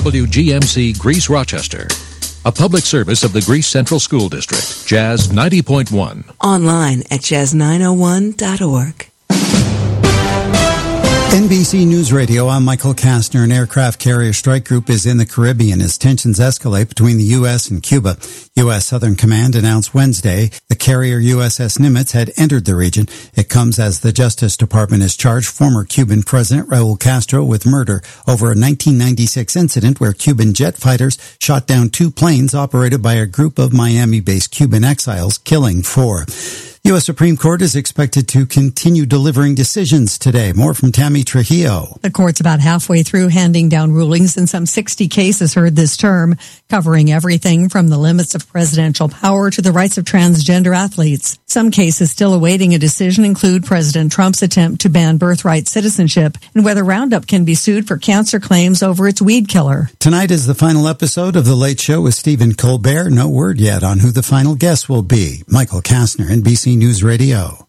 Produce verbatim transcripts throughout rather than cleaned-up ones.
W G M C Greece Rochester. A public service of the Greece Central School District. Jazz ninety point one. Online at jazz nine oh one dot org. N B C News Radio, I'm Michael Kastner. An aircraft carrier strike group is in the Caribbean as tensions escalate between the U S and Cuba. U S Southern Command announced Wednesday the carrier U S S Nimitz had entered the region. It comes as the Justice Department has charged former Cuban President Raul Castro with murder over a nineteen ninety-six incident where Cuban jet fighters shot down two planes operated by a group of Miami-based Cuban exiles, killing four. U S Supreme Court is expected to continue delivering decisions today. More from Tammy Trujillo. The court's about halfway through handing down rulings in some sixty cases heard this term, covering everything from the limits of presidential power to the rights of transgender athletes. Some cases still awaiting a decision include President Trump's attempt to ban birthright citizenship and whether Roundup can be sued for cancer claims over its weed killer. Tonight is the final episode of The Late Show with Stephen Colbert. No word yet on who the final guest will be. Michael Kastner, N B C News Radio.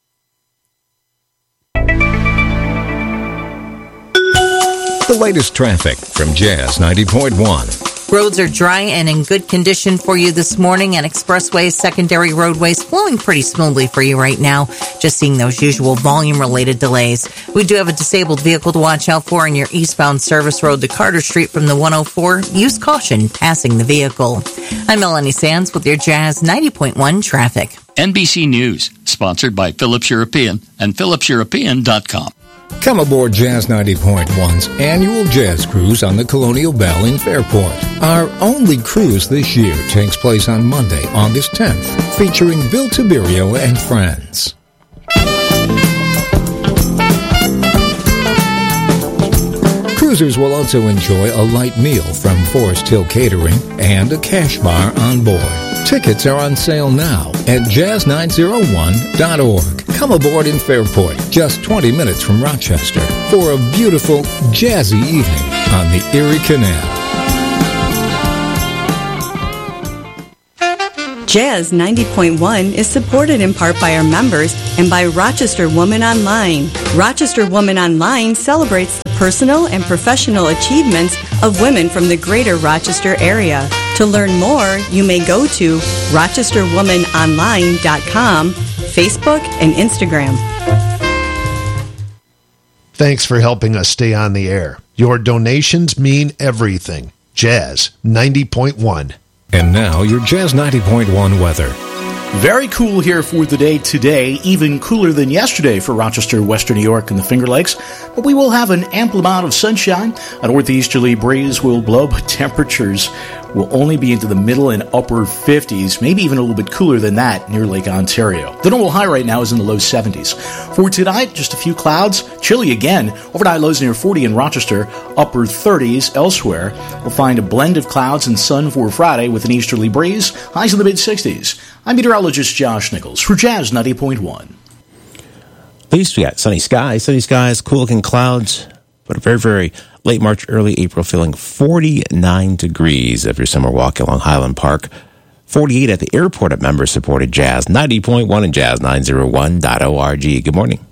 The latest traffic from Jazz ninety point one. Roads are dry and in good condition for you this morning, and expressways, secondary roadways flowing pretty smoothly for you right now. Just seeing those usual volume-related delays. We do have a disabled vehicle to watch out for in your eastbound service road to Carter Street from the one oh four. Use caution passing the vehicle. I'm Melanie Sands with your Jazz ninety point one traffic. N B C News, sponsored by Phillips European and Phillips European dot com. Come aboard Jazz ninety point one's annual jazz cruise on the Colonial Belle in Fairport. Our only cruise this year takes place on Monday, August tenth, featuring Bill Tiberio and friends. Cruisers will also enjoy a light meal from Forest Hill Catering and a cash bar on board. Tickets are on sale now at jazz nine oh one dot org. Come aboard in Fairport, just twenty minutes from Rochester, for a beautiful, jazzy evening on the Erie Canal. Jazz ninety point one is supported in part by our members and by Rochester Woman Online. Rochester Woman Online celebrates the personal and professional achievements of women from the greater Rochester area. To learn more, you may go to rochester woman online dot com, Facebook, and Instagram. Thanks for helping us stay on the air. Your donations mean everything. Jazz ninety point one. And now, your Jazz ninety point one weather. Very cool here for the day today, even cooler than yesterday for Rochester, Western New York, and the Finger Lakes. But we will have an ample amount of sunshine. A northeasterly breeze will blow, but temperatures will only be into the middle and upper fifties, maybe even a little bit cooler than that near Lake Ontario. The normal high right now is in the low seventies. For tonight, just a few clouds, chilly again. Overnight lows near forty in Rochester, upper thirties elsewhere. We'll find a blend of clouds and sun for Friday with an easterly breeze, highs in the mid-sixties. I'm meteorologist Josh Nichols for Jazz ninety point one. At least we got sunny skies, sunny skies, cool looking clouds, but a very, very late March, early April, feeling forty-nine degrees if you're somewhere walking along Highland Park. forty-eight at the airport at member-supported Jazz ninety point one and jazz nine oh one dot org. Good morning.